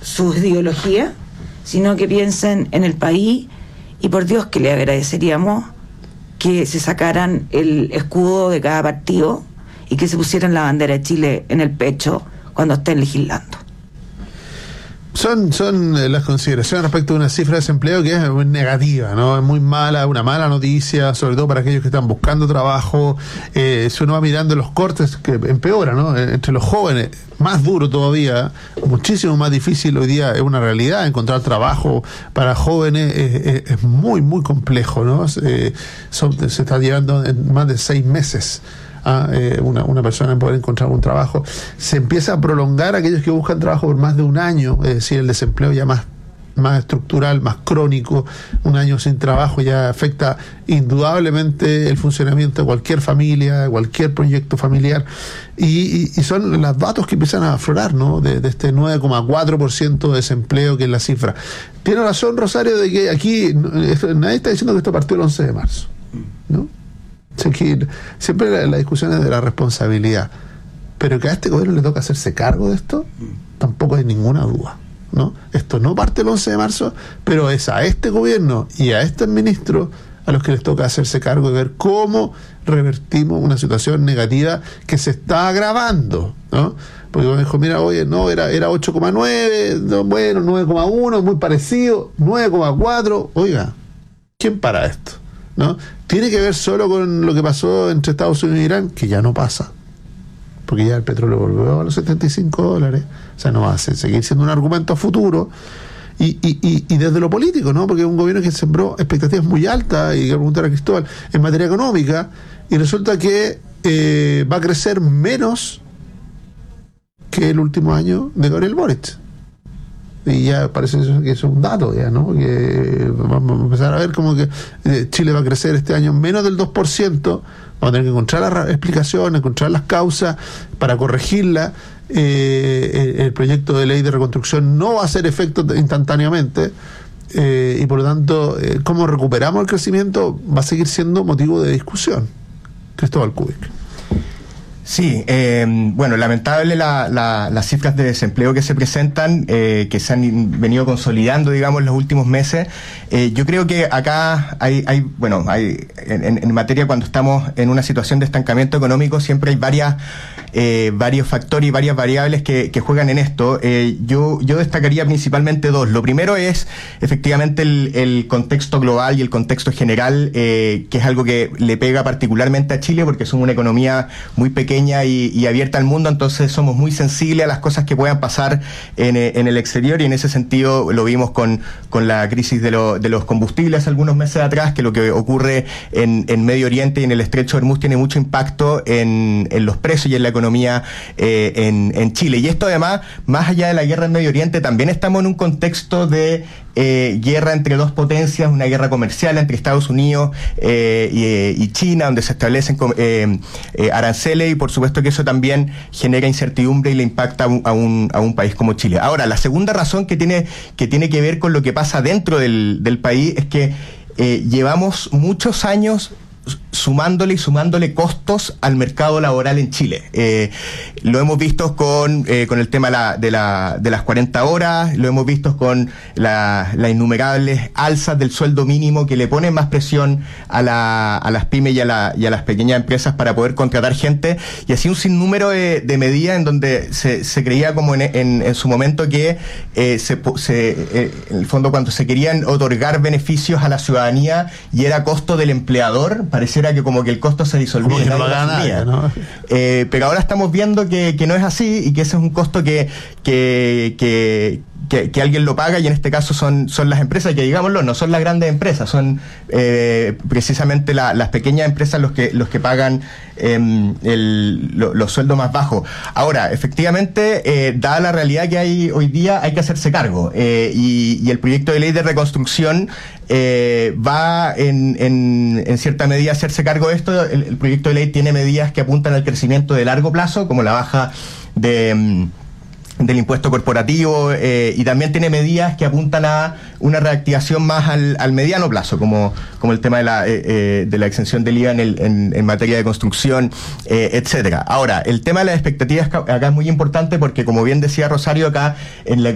sus ideologías, sino que piensen en el país, y por Dios que le agradeceríamos que se sacaran el escudo de cada partido y que se pusieran la bandera de Chile en el pecho cuando estén legislando. Son las consideraciones respecto a una cifra de desempleo que es muy negativa, ¿no? Es muy mala, una mala noticia, sobre todo para aquellos que están buscando trabajo. Si uno va mirando los cortes, que empeora, ¿no? Entre los jóvenes, más duro todavía, muchísimo más difícil hoy día, es una realidad encontrar trabajo para jóvenes, es muy, muy complejo, ¿no? Se está llevando en más de 6 meses a una persona en poder encontrar un trabajo. Se empieza a prolongar aquellos que buscan trabajo por más de un año, es decir, el desempleo ya más estructural, más crónico. Un año sin trabajo ya afecta indudablemente el funcionamiento de cualquier familia, cualquier proyecto familiar, y son los datos que empiezan a aflorar, ¿no? De este 9,4% de desempleo, que es la cifra. Tiene razón Rosario de que aquí nadie está diciendo que esto partió el 11 de marzo, ¿no? Siempre la discusión es de la responsabilidad, pero que a este gobierno le toca hacerse cargo de esto, tampoco hay ninguna duda, ¿no? Esto no parte el 11 de marzo, pero es a este gobierno y a estos ministros a los que les toca hacerse cargo de ver cómo revertimos una situación negativa que se está agravando, ¿no? Porque me dijo, mira, oye, no, era 8,9, no, bueno, 9,1, muy parecido, 9,4, oiga, ¿quién para esto? ¿No? Tiene que ver solo con lo que pasó entre Estados Unidos y Irán, que ya no pasa, porque ya el petróleo volvió a los $75, o sea, no va a seguir siendo un argumento a futuro, y desde lo político, ¿no? Porque es un gobierno que sembró expectativas muy altas, y que preguntar a Cristóbal, en materia económica, y resulta que va a crecer menos que el último año de Gabriel Boric. Y ya parece que eso es un dato, ya, ¿no? Que vamos a empezar a ver como que Chile va a crecer este año menos del 2%. Vamos a tener que encontrar las explicaciones, encontrar las causas para corregirla. El proyecto de ley de reconstrucción no va a hacer efecto instantáneamente, y por lo tanto, cómo recuperamos el crecimiento va a seguir siendo motivo de discusión. Cristóbal Kubik. Sí, bueno, lamentable las cifras de desempleo que se presentan, que se han venido consolidando, digamos, en los últimos meses. Yo creo que acá hay en materia, cuando estamos en una situación de estancamiento económico, siempre hay varios factores y varias variables que juegan en esto. Yo destacaría principalmente 2. Lo primero es efectivamente el contexto global y el contexto general, que es algo que le pega particularmente a Chile, porque somos una economía muy pequeña y abierta al mundo, entonces somos muy sensibles a las cosas que puedan pasar en el exterior, y en ese sentido lo vimos con la crisis de los combustibles algunos meses atrás, que lo que ocurre en Medio Oriente y en el Estrecho de Hormuz tiene mucho impacto en los precios y en la economía en Chile. Y esto, además, más allá de la guerra en Medio Oriente, también estamos en un contexto de guerra entre dos potencias, una guerra comercial entre Estados Unidos y China, donde se establecen aranceles, y por supuesto que eso también genera incertidumbre y le impacta a un país como Chile. Ahora, la segunda razón que tiene que ver con lo que pasa dentro del país es que llevamos muchos años sumándole costos al mercado laboral en Chile. Lo hemos visto con el tema de las 40 horas, lo hemos visto con las innumerables alzas del sueldo mínimo que le ponen más presión a las pymes y a las pequeñas empresas para poder contratar gente, y así un sinnúmero de medidas en donde se creía, como en su momento, que en el fondo, cuando se querían otorgar beneficios a la ciudadanía y era costo del empleador, pareciera que como que el costo se disolvía, no paga nadie, ¿no? Pero ahora estamos viendo que no es así, y que ese es un costo que alguien lo paga, y en este caso son las empresas, que, digámoslo, no son las grandes empresas, son precisamente las pequeñas empresas los que pagan los sueldos más bajos. Ahora, efectivamente, dada la realidad que hay hoy día, hay que hacerse cargo, y el proyecto de ley de reconstrucción va en cierta medida a hacerse cargo de esto. El proyecto de ley tiene medidas que apuntan al crecimiento de largo plazo, como la baja del impuesto corporativo, y también tiene medidas que apuntan a una reactivación más al mediano plazo, como el tema de la exención del IVA en materia de construcción, etcétera. Ahora, el tema de las expectativas acá es muy importante, porque, como bien decía Rosario, acá en la